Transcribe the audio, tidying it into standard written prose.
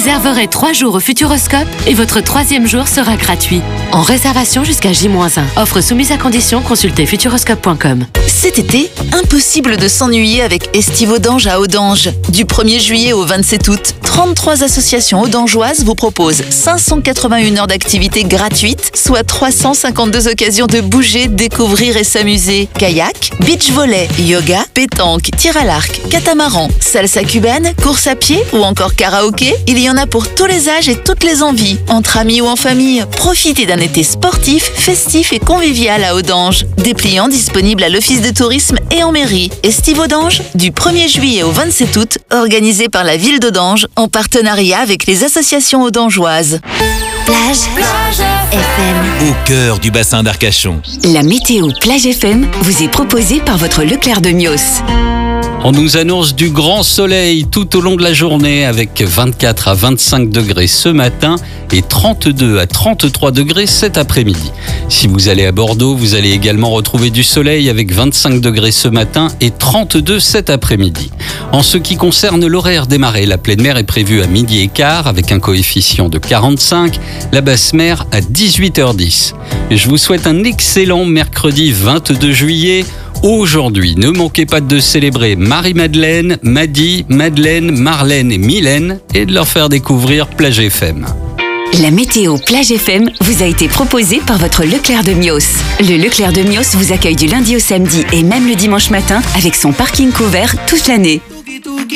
réserverez 3 jours au Futuroscope et votre 3e jour sera gratuit. En réservation jusqu'à J-1. Offre soumise à condition, consultez futuroscope.com. Cet été, impossible de s'ennuyer avec Estivaudange à Audange. Du 1er juillet au 27 août, 33 associations audangeoises vous proposent 581 heures d'activité gratuites, soit 352 occasions de bouger, découvrir et s'amuser. Kayak, beach volley, yoga, pétanque, tir à l'arc, catamaran, salsa cubaine, course à pied ou encore karaoké, il y en a pour tous les âges et toutes les envies. Entre amis ou en famille, profitez d'un été sportif, festif et convivial à Audange. Dépliant disponible à l'office de tourisme et en mairie. Estivaudange, du 1er juillet au 27 août, organisé par la ville d'Audange en partenariat avec les associations audangeoises. Plage FM. Au cœur du bassin d'Arcachon. La météo Plage FM vous est proposée par votre Leclerc de Mios. On nous annonce du grand soleil tout au long de la journée avec 24 à 25 degrés ce matin et 32 à 33 degrés cet après-midi. Si vous allez à Bordeaux, vous allez également retrouver du soleil avec 25 degrés ce matin et 32 cet après-midi. En ce qui concerne l'horaire des marées, la pleine mer est prévue à 12h15 avec un coefficient de 45, la basse mer à 18h10. Je vous souhaite un excellent mercredi 22 juillet. Aujourd'hui, ne manquez pas de célébrer Marie-Madeleine, Maddy, Madeleine, Marlène et Mylène et de leur faire découvrir Plage FM. La météo Plage FM vous a été proposée par votre Leclerc de Mios. Le Leclerc de Mios vous accueille du lundi au samedi et même le dimanche matin avec son parking couvert toute l'année.